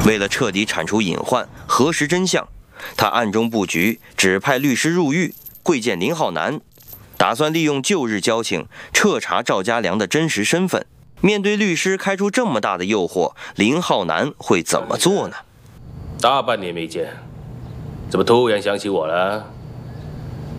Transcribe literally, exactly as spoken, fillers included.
为了彻底铲除隐患，核实真相，他暗中布局，指派律师入狱会见林浩南，打算利用旧日交情彻查赵家良的真实身份。面对律师开出这么大的诱惑，林浩南会怎么做呢？ 大半年没见，怎么突然想起我了？